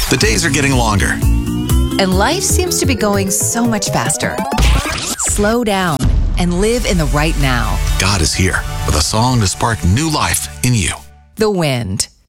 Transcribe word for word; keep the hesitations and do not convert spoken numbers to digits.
The days are getting longer. And life seems to be going so much faster. Slow down and live in the right now. God is here with a song to spark new life in you. The Wind.